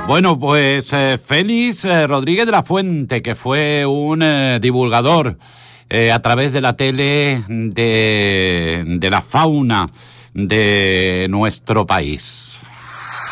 Bueno, pues Félix Rodríguez de la Fuente, que fue un divulgador a través de la tele de la fauna de nuestro país.